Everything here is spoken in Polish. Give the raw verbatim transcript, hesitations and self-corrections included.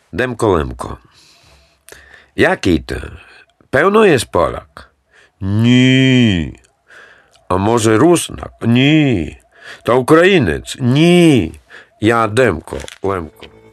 Demko Lemko. Jaki to? Pełno jest Polak? Nie. A może Rusnak? Nie. To Ukrainiec? Nie. Ja Demko Lemko.